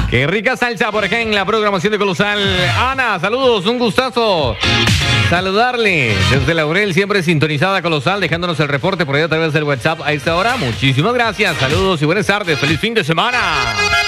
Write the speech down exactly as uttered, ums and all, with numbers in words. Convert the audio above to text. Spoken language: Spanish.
Qué rica salsa por acá en la programación de Colosal. Ana, saludos, un gustazo saludarle desde Laurel, siempre sintonizada Colosal, dejándonos el reporte por ahí a través del WhatsApp a esta hora. Muchísimas gracias, saludos y buenas tardes, feliz fin de semana.